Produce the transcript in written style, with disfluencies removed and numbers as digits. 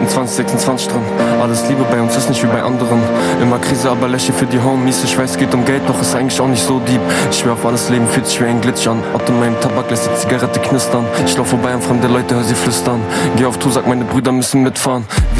26 drin. Alles Liebe bei uns ist nicht wie bei anderen. Immer Krise, aber lächle für die Homies. Ich weiß, geht um Geld, doch ist eigentlich auch nicht so deep. Ich schwör auf alles, Leben fühlt sich wie ein Glitch an. Otto in meinem Tabak lässt die Zigarette knistern. Ich lauf vorbei an fremde Leute, hör sie flüstern. Geh auf Tour, sag meine Brüder müssen mitfahren.